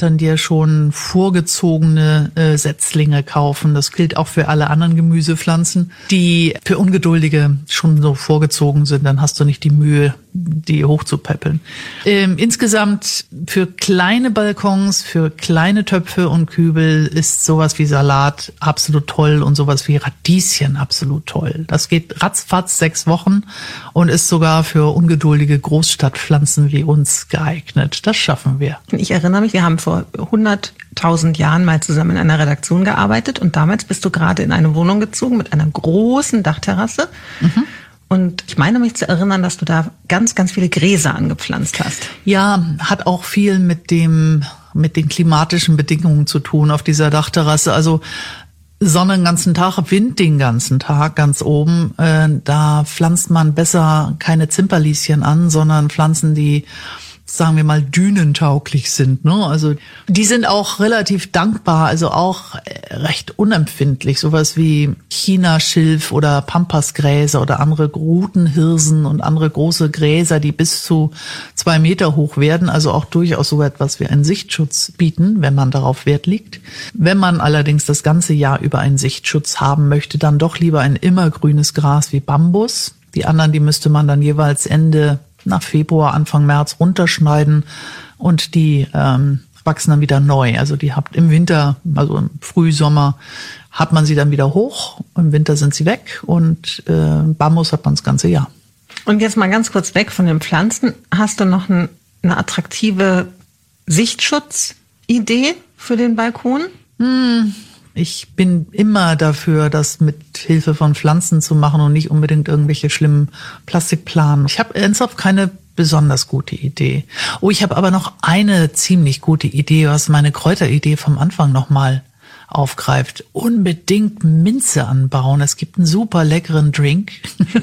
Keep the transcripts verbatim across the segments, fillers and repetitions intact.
Einzelcentern dir schon vorgezogene äh, Setzlinge kaufen. Das gilt auch für alle anderen Gemüsepflanzen, die für Ungeduldige schon so vorgezogen sind. Dann hast du nicht die Mühe, die hochzupäppeln. Ähm, insgesamt für kleine Balkons, für kleine Töpfe und Kübel ist sowas wie Salat absolut toll und sowas wie Radieschen absolut toll. Das geht ratzfatz sechs Wochen und ist sogar für ungeduldige Großstadtpflanzen wie uns geeignet. Das schaffen wir. Ich erinnere mich, wir haben vor hunderttausend Jahren mal zusammen in einer Redaktion gearbeitet und damals bist du gerade in eine Wohnung gezogen mit einer großen Dachterrasse. Mhm. Und ich meine mich zu erinnern, dass du da ganz, ganz viele Gräser angepflanzt hast. Ja, hat auch viel mit dem, mit den klimatischen Bedingungen zu tun auf dieser Dachterrasse. Also Sonne den ganzen Tag, Wind den ganzen Tag ganz oben. Äh, da pflanzt man besser keine Zimperlieschen an, sondern Pflanzen, die, sagen wir mal, dünentauglich sind, ne? Also die sind auch relativ dankbar, also auch recht unempfindlich. Sowas wie Chinaschilf oder Pampasgräser oder andere Rutenhirsen und andere große Gräser, die bis zu zwei Meter hoch werden. Also auch durchaus so etwas wie einen Sichtschutz bieten, wenn man darauf Wert legt. Wenn man allerdings das ganze Jahr über einen Sichtschutz haben möchte, dann doch lieber ein immergrünes Gras wie Bambus. Die anderen, die müsste man dann jeweils Ende nach Februar, Anfang März runterschneiden und die ähm, wachsen dann wieder neu. Also die habt im Winter, also im Frühsommer, hat man sie dann wieder hoch, im Winter sind sie weg und äh, Bambus hat man das ganze Jahr. Und jetzt mal ganz kurz weg von den Pflanzen. Hast du noch ein, eine attraktive Sichtschutz-Idee für den Balkon? Hm. Ich bin immer dafür, das mit Hilfe von Pflanzen zu machen und nicht unbedingt irgendwelche schlimmen Plastikplanen. Ich habe ernsthaft keine besonders gute Idee. Oh, ich habe aber noch eine ziemlich gute Idee, was meine Kräuteridee vom Anfang nochmal aufgreift. Unbedingt Minze anbauen. Es gibt einen super leckeren Drink.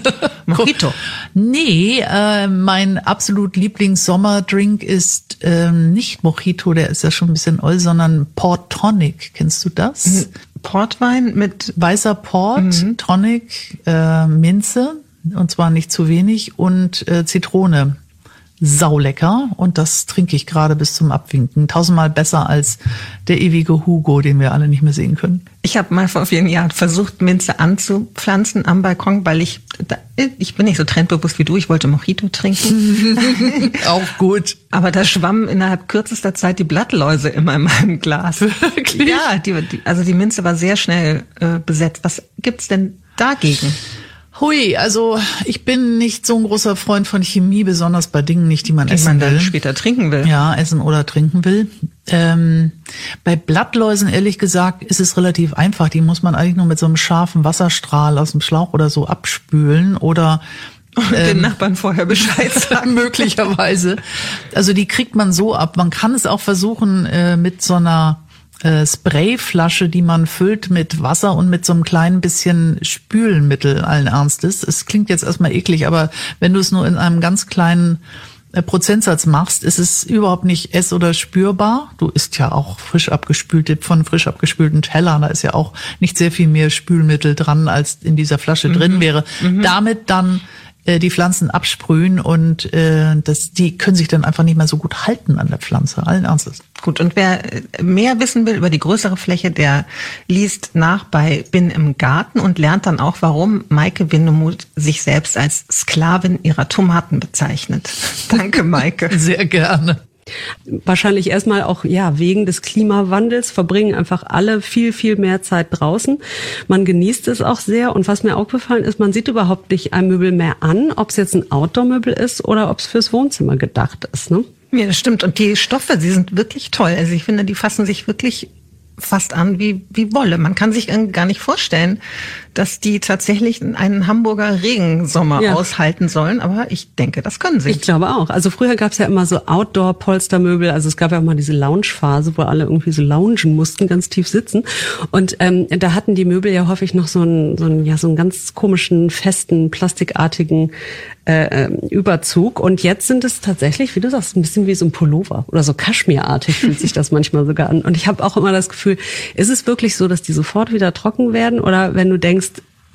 Mojito? Nee, äh, mein absolut Lieblings-Sommerdrink ist äh, nicht Mojito, der ist ja schon ein bisschen oll, sondern Port Tonic. Kennst du das? Portwein mit weißer Port, mhm. Tonic, äh, Minze, und zwar nicht zu wenig, und äh, Zitrone. Saulecker, und das trinke ich gerade bis zum Abwinken. Tausendmal besser als der ewige Hugo, den wir alle nicht mehr sehen können. Ich habe mal vor vielen Jahren versucht, Minze anzupflanzen am Balkon, weil ich, ich bin nicht so trendbewusst wie du, ich wollte Mojito trinken. Auch gut. Aber da schwammen innerhalb kürzester Zeit die Blattläuse immer in meinem Glas. Wirklich? Ja, die, die, also die Minze war sehr schnell äh, besetzt. Was gibt's denn dagegen? Hui, also ich bin nicht so ein großer Freund von Chemie, besonders bei Dingen nicht, die man die essen man will. dann später trinken will. Ja, essen oder trinken will. Ähm, bei Blattläusen, ehrlich gesagt, ist es relativ einfach. Die muss man eigentlich nur mit so einem scharfen Wasserstrahl aus dem Schlauch oder so abspülen oder und ähm, den Nachbarn vorher Bescheid sagen. Möglicherweise. Also die kriegt man so ab. Man kann es auch versuchen äh, mit so einer Sprayflasche, die man füllt mit Wasser und mit so einem kleinen bisschen Spülmittel allen Ernstes. Es klingt jetzt erstmal eklig, aber wenn du es nur in einem ganz kleinen Prozentsatz machst, ist es überhaupt nicht ess- oder spürbar. Du isst ja auch frisch abgespülte, von frisch abgespülten Tellern, da ist ja auch nicht sehr viel mehr Spülmittel dran, als in dieser Flasche mhm. drin wäre. Mhm. Damit dann die Pflanzen absprühen und äh, das, die können sich dann einfach nicht mehr so gut halten an der Pflanze, allen Ernstes. Gut, und wer mehr wissen will über die größere Fläche, der liest nach bei Bin im Garten und lernt dann auch, warum Maike Windemuth sich selbst als Sklavin ihrer Tomaten bezeichnet. Danke, Maike. Sehr gerne. Wahrscheinlich erstmal auch, ja, wegen des Klimawandels verbringen einfach alle viel, viel mehr Zeit draußen. Man genießt es auch sehr. Und was mir auch gefallen ist, man sieht überhaupt nicht ein Möbel mehr an, ob es jetzt ein Outdoor-Möbel ist oder ob es fürs Wohnzimmer gedacht ist, ne? Ja, das stimmt. Und die Stoffe, sie sind wirklich toll. Also ich finde, die fassen sich wirklich fast an wie, wie Wolle. Man kann sich gar nicht vorstellen, dass die tatsächlich einen Hamburger Regensommer ja. aushalten sollen. Aber ich denke, das können sie. Ich glaube auch. Also früher gab es ja immer so Outdoor-Polstermöbel. Also es gab ja auch mal diese Lounge-Phase, wo alle irgendwie so loungen mussten, ganz tief sitzen. Und ähm, da hatten die Möbel ja häufig noch so einen, so einen, ja, so einen ganz komischen, festen, plastikartigen äh, Überzug. Und jetzt sind es tatsächlich, wie du sagst, ein bisschen wie so ein Pullover oder so Kaschmirartig fühlt sich das manchmal sogar an. Und ich habe auch immer das Gefühl, ist es wirklich so, dass die sofort wieder trocken werden? Oder wenn du denkst,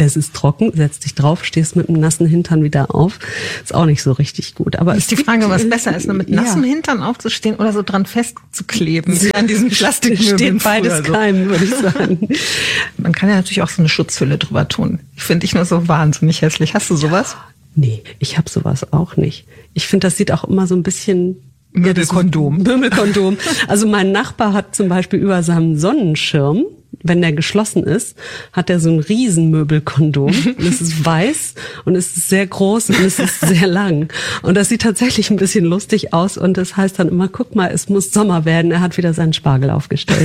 es ist trocken, setzt dich drauf, stehst mit einem nassen Hintern wieder auf. Ist auch nicht so richtig gut. Aber ist die Frage, was besser ist, mit nassem ja. Hintern aufzustehen oder so dran festzukleben, wie an diesen Plastikmöbeln. Steht beides so. Keim, würde ich sagen. Man kann ja natürlich auch so eine Schutzhülle drüber tun. Finde ich nur so wahnsinnig hässlich. Hast du sowas? Nee, ich habe sowas auch nicht. Ich finde, das sieht auch immer so ein bisschen... Möbelkondom. Ja, Möbelkondom. Also mein Nachbar hat zum Beispiel über seinem Sonnenschirm, wenn der geschlossen ist, hat er so ein Riesenmöbelkondom. Und es ist weiß und es ist sehr groß und es ist sehr lang. Und das sieht tatsächlich ein bisschen lustig aus. Und das heißt dann immer, guck mal, es muss Sommer werden. Er hat wieder seinen Spargel aufgestellt.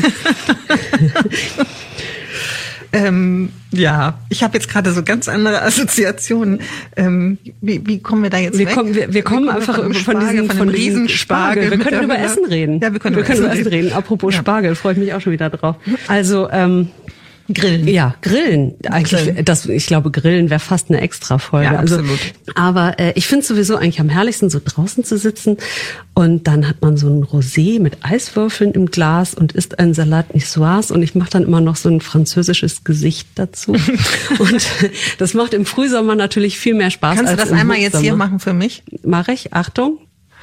Ähm, ja, ich habe jetzt gerade so ganz andere Assoziationen. Ähm, wie, wie kommen wir da jetzt wir weg? Kommen, wir, wir kommen einfach von, Spargel, von diesem, von von diesem Riesenspargel. Spargel. Wir können über Essen reden. Ja, wir können, wir über, können Essen über Essen reden. Apropos ja. Spargel, freue ich mich auch schon wieder drauf. Also ähm, Grillen. Ja, Grillen. Eigentlich, Grillen. Das, ich glaube, Grillen wäre fast eine Extra-Folge. Ja, absolut. Also, aber äh, ich finde es sowieso eigentlich am herrlichsten, so draußen zu sitzen und dann hat man so ein Rosé mit Eiswürfeln im Glas und isst einen Salat Niçoise und ich mache dann immer noch so ein französisches Gesicht dazu. Und das macht im Frühsommer natürlich viel mehr Spaß. Kannst als du das im einmal Hochsommer. Jetzt hier machen für mich? Mache ich. Achtung.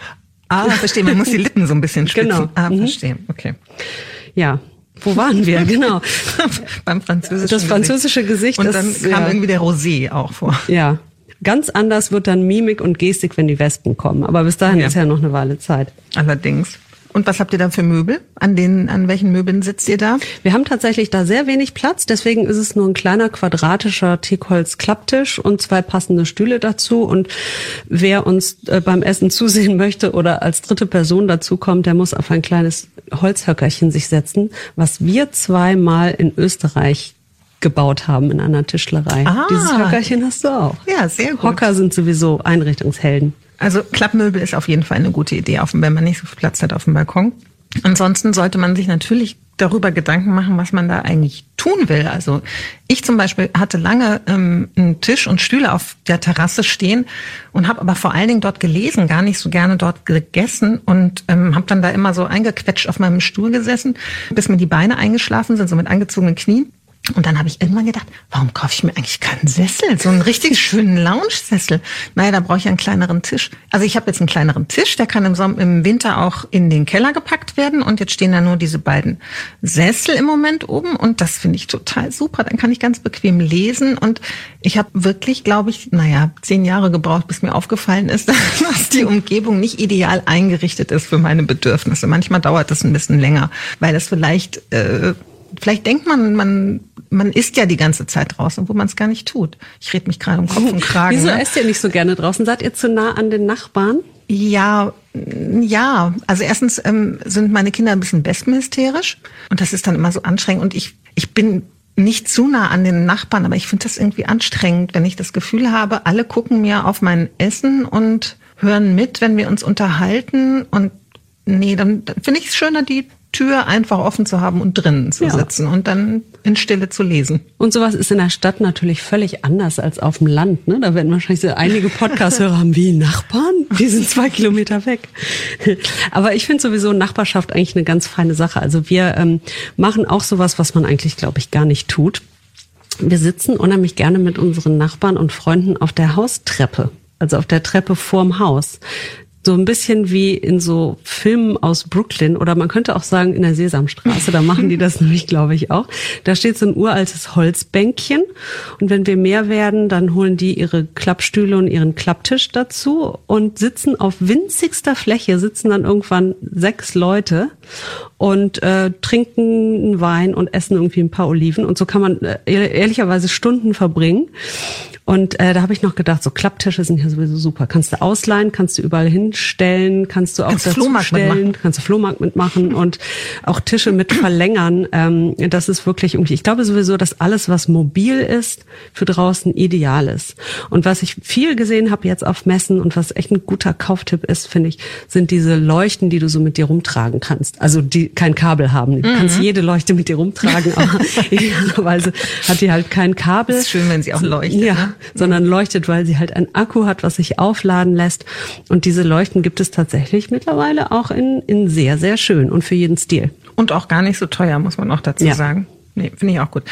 Ah, verstehe. Man muss die Lippen so ein bisschen spitzen. Genau. Ah, mhm. verstehe. Okay. Ja. Wo waren wir? Genau. Beim französischen Das französische Gesicht. Und das, dann kam ja. irgendwie der Rosé auch vor. Ja. Ganz anders wird dann Mimik und Gestik, wenn die Wespen kommen. Aber bis dahin ja. ist ja noch eine Weile Zeit. Allerdings. Und was habt ihr da für Möbel? An den, an welchen Möbeln sitzt ihr da? Wir haben tatsächlich da sehr wenig Platz. Deswegen ist es nur ein kleiner quadratischer Teakholz-Klapptisch und zwei passende Stühle dazu. Und wer uns äh, beim Essen zusehen möchte oder als dritte Person dazu kommt, der muss auf ein kleines Holzhöckerchen sich setzen, was wir zweimal in Österreich gebaut haben in einer Tischlerei. Ah. Dieses Höckerchen hast du auch. Ja, sehr gut. Hocker sind sowieso Einrichtungshelden. Also Klappmöbel ist auf jeden Fall eine gute Idee, auch wenn man nicht so viel Platz hat auf dem Balkon. Ansonsten sollte man sich natürlich darüber Gedanken machen, was man da eigentlich tun will. Also ich zum Beispiel hatte lange ähm, einen Tisch und Stühle auf der Terrasse stehen und habe aber vor allen Dingen dort gelesen, gar nicht so gerne dort gegessen und ähm, habe dann da immer so eingequetscht auf meinem Stuhl gesessen, bis mir die Beine eingeschlafen sind, so mit angezogenen Knien. Und dann habe ich irgendwann gedacht, warum kaufe ich mir eigentlich keinen Sessel? So einen richtig schönen Lounge-Sessel. Naja, da brauche ich einen kleineren Tisch. Also ich habe jetzt einen kleineren Tisch, der kann im Sommer, im Winter auch in den Keller gepackt werden. Und jetzt stehen da nur diese beiden Sessel im Moment oben. Und das finde ich total super. Dann kann ich ganz bequem lesen. Und ich habe wirklich, glaube ich, naja, zehn Jahre gebraucht, bis mir aufgefallen ist, dass die Umgebung nicht ideal eingerichtet ist für meine Bedürfnisse. Manchmal dauert das ein bisschen länger, weil es vielleicht... Äh, Vielleicht denkt man, man, man isst ja die ganze Zeit draußen, wo man es gar nicht tut. Ich rede mich gerade um Kopf und Kragen. Wieso ne? esst ihr nicht so gerne draußen? Seid ihr zu nah an den Nachbarn? Ja, ja. Also erstens ähm, sind meine Kinder ein bisschen wespenhysterisch und das ist dann immer so anstrengend. Und ich, ich bin nicht zu nah an den Nachbarn, aber ich finde das irgendwie anstrengend, wenn ich das Gefühl habe, alle gucken mir auf mein Essen und hören mit, wenn wir uns unterhalten. Und nee, dann, dann finde ich es schöner, die Tür einfach offen zu haben und drinnen zu ja. sitzen und dann in Stille zu lesen. Und sowas ist in der Stadt natürlich völlig anders als auf dem Land. Ne? Da werden wahrscheinlich so einige Podcast-Hörer haben, wie Nachbarn? Die sind zwei Kilometer weg. Aber ich finde sowieso Nachbarschaft eigentlich eine ganz feine Sache. Also wir ähm, machen auch sowas, was man eigentlich, glaube ich, gar nicht tut. Wir sitzen unheimlich gerne mit unseren Nachbarn und Freunden auf der Haustreppe. Also auf der Treppe vorm Haus. So ein bisschen wie in so Filmen aus Brooklyn oder man könnte auch sagen in der Sesamstraße, da machen die das nämlich, glaube ich, auch. Da steht so ein uraltes Holzbänkchen und wenn wir mehr werden, dann holen die ihre Klappstühle und ihren Klapptisch dazu und sitzen auf winzigster Fläche, sitzen dann irgendwann sechs Leute und äh, trinken einen Wein und essen irgendwie ein paar Oliven und so kann man äh, ehrlicherweise Stunden verbringen. Und äh, da habe ich noch gedacht, so Klapptische sind ja sowieso super. Kannst du ausleihen, kannst du überall hinstellen, kannst du auch kannst dazu Flohmarkt stellen, mitmachen. kannst du Flohmarkt mitmachen und auch Tische mit verlängern. Ähm, das ist wirklich irgendwie, ich glaube sowieso, dass alles, was mobil ist, für draußen ideal ist. Und was ich viel gesehen habe jetzt auf Messen und was echt ein guter Kauftipp ist, finde ich, sind diese Leuchten, die du so mit dir rumtragen kannst. Also die kein Kabel haben. Du mhm. kannst jede Leuchte mit dir rumtragen, aber idealerweise hat die halt kein Kabel. Das ist schön, wenn sie auch leuchtet. Ja. Ne? Sondern leuchtet, weil sie halt einen Akku hat, was sich aufladen lässt. Und diese Leuchten gibt es tatsächlich mittlerweile auch in, in sehr, sehr schön und für jeden Stil. Und auch gar nicht so teuer, muss man auch dazu ja. sagen. Nee, finde ich auch gut.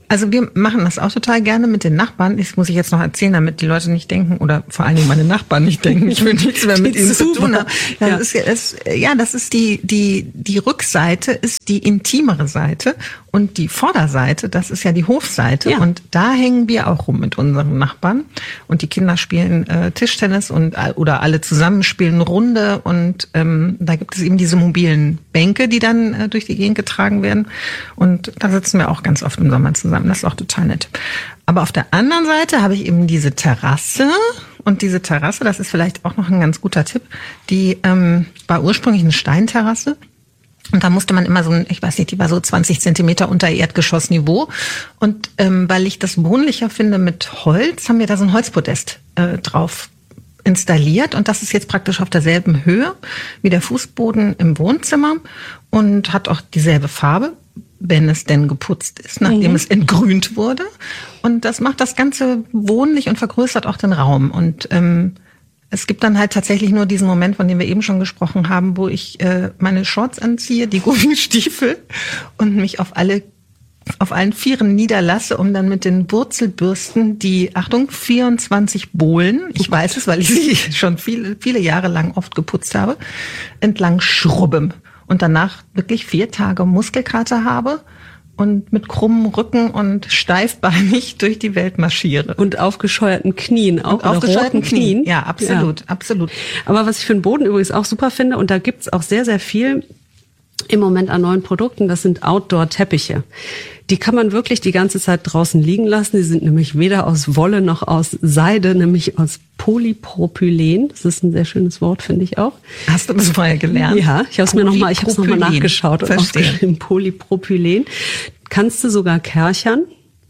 Also wir machen das auch total gerne mit den Nachbarn. Das muss ich jetzt noch erzählen, damit die Leute nicht denken, oder vor allen Dingen meine Nachbarn nicht denken, ich will nichts mehr mit ihnen zu tun haben. Das ja. ist ja, das, ja, das ist die, die, die Rückseite ist die intimere Seite und die Vorderseite, das ist ja die Hofseite. Ja. Und da hängen wir auch rum mit unseren Nachbarn. Und die Kinder spielen äh, Tischtennis und oder alle zusammen spielen Runde. Und ähm, da gibt es eben diese mobilen Bänke, die dann äh, durch die Gegend getragen werden. Und da sitzen wir auch ganz oft im Sommer zusammen. Das ist auch total nett. Aber auf der anderen Seite habe ich eben diese Terrasse. Und diese Terrasse, das ist vielleicht auch noch ein ganz guter Tipp, die ähm, war ursprünglich eine Steinterrasse. Und da musste man immer so, ein, ich weiß nicht, die war so zwanzig Zentimeter unter Erdgeschossniveau. Und ähm, weil ich das wohnlicher finde mit Holz, haben wir da so ein Holzpodest äh, drauf installiert. Und das ist jetzt praktisch auf derselben Höhe wie der Fußboden im Wohnzimmer und hat auch dieselbe Farbe, wenn es denn geputzt ist, nachdem mhm. es entgrünt wurde. Und das macht das Ganze wohnlich und vergrößert auch den Raum. Und ähm, es gibt dann halt tatsächlich nur diesen Moment, von dem wir eben schon gesprochen haben, wo ich äh, meine Shorts anziehe, die Gummistiefel und mich auf alle auf allen Vieren niederlasse, um dann mit den Wurzelbürsten die, Achtung, vierundzwanzig Bohlen, ich weiß es, weil ich sie schon viele, viele Jahre lang oft geputzt habe, entlang schrubben. Und danach wirklich vier Tage Muskelkater habe und mit krummem Rücken und steifbeinig durch die Welt marschiere. Und aufgescheuerten Knien auch. Und aufgescheuerten Knien. Knien. Ja, absolut, ja. absolut. Aber was ich für den Boden übrigens auch super finde, und da gibt's auch sehr, sehr viel im Moment an neuen Produkten, das sind Outdoor-Teppiche. Die kann man wirklich die ganze Zeit draußen liegen lassen. Die sind nämlich weder aus Wolle noch aus Seide, nämlich aus Polypropylen. Das ist ein sehr schönes Wort, finde ich auch. Hast du das vorher gelernt? Ja, ich habe es mir noch mal, ich habe es noch mal nachgeschaut und aufgeschrieben. Polypropylen. Kannst du sogar kärchern.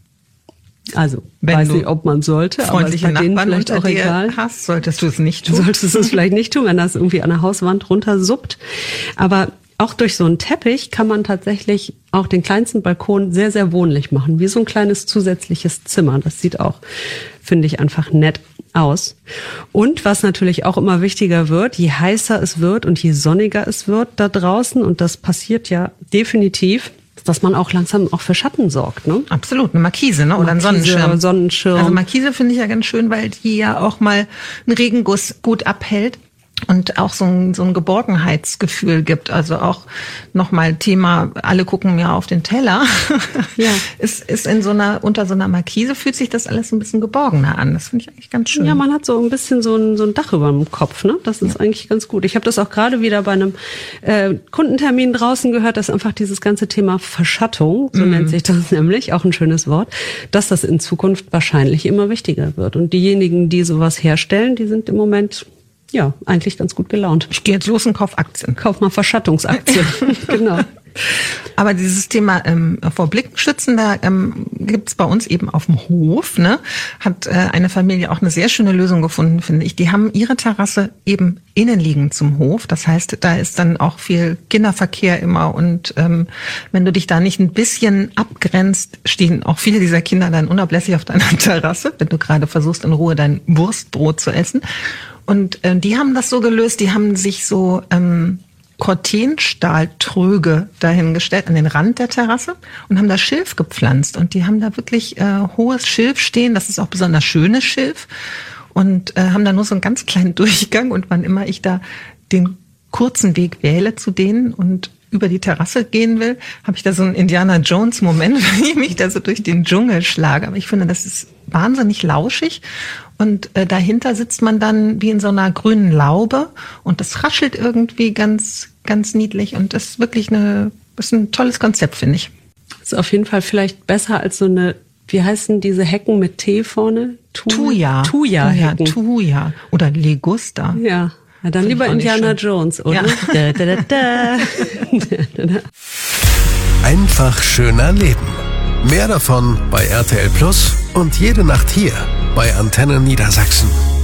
Also, wenn weiß nicht, ob man sollte, aber ist bei denen vielleicht auch egal. Hast, solltest du es nicht tun. Solltest du es vielleicht nicht tun, wenn das irgendwie an der Hauswand runtersuppt. Aber auch durch so einen Teppich kann man tatsächlich auch den kleinsten Balkon sehr, sehr wohnlich machen. Wie so ein kleines zusätzliches Zimmer. Das sieht auch, finde ich, einfach nett aus. Und was natürlich auch immer wichtiger wird, je heißer es wird und je sonniger es wird da draußen, und das passiert ja definitiv, dass man auch langsam auch für Schatten sorgt, ne? Absolut, eine Markise, ne? Oder Markise, ein Sonnenschirm. Sonnenschirm. Also Markise finde ich ja ganz schön, weil die ja auch mal einen Regenguss gut abhält. Und auch so ein, so ein Geborgenheitsgefühl gibt. Also auch nochmal Thema, alle gucken mir auf den Teller. Ja. ist, ist in so einer, unter so einer Markise fühlt sich das alles ein bisschen geborgener an. Das finde ich eigentlich ganz schön. Ja, man hat so ein bisschen so ein, so ein Dach über dem Kopf, ne? Das ist ja eigentlich ganz gut. Ich habe das auch gerade wieder bei einem äh, Kundentermin draußen gehört, dass einfach dieses ganze Thema Verschattung, so mm. nennt sich das nämlich, auch ein schönes Wort, dass das in Zukunft wahrscheinlich immer wichtiger wird. Und diejenigen, die sowas herstellen, die sind im Moment ja eigentlich ganz gut gelaunt. Ich gehe jetzt los und kauf Aktien. Kauf mal Verschattungsaktien. Genau. Aber dieses Thema ähm, vor Blicken schützen, da ähm, gibt's bei uns eben auf dem Hof, ne, hat äh, eine Familie auch eine sehr schöne Lösung gefunden, finde ich. Die haben ihre Terrasse eben innenliegend zum Hof. Das heißt, da ist dann auch viel Kinderverkehr immer. Und ähm, wenn du dich da nicht ein bisschen abgrenzt, stehen auch viele dieser Kinder dann unablässig auf deiner Terrasse, wenn du gerade versuchst, in Ruhe dein Wurstbrot zu essen. Und äh, die haben das so gelöst, die haben sich so ähm, Cortenstahltröge dahingestellt an den Rand der Terrasse und haben da Schilf gepflanzt. Und die haben da wirklich äh, hohes Schilf stehen, das ist auch besonders schönes Schilf. Und äh, haben da nur so einen ganz kleinen Durchgang. Und wann immer ich da den kurzen Weg wähle zu denen und über die Terrasse gehen will, habe ich da so einen Indiana Jones Moment, wenn ich mich da so durch den Dschungel schlage. Aber ich finde, das ist wahnsinnig lauschig. Und äh, dahinter sitzt man dann wie in so einer grünen Laube und das raschelt irgendwie ganz, ganz niedlich. Und das ist wirklich eine, das ist ein tolles Konzept, finde ich. Ist auf jeden Fall vielleicht besser als so eine, wie heißen diese Hecken mit T vorne? Thuja. Thuja-Hecken. Thuja. Oder Legusta. Ja. Na dann lieber Indiana Jones, oder? Ja. Da, da, da, da. Einfach schöner Leben. Mehr davon bei R T L Plus und jede Nacht hier bei Antenne Niedersachsen.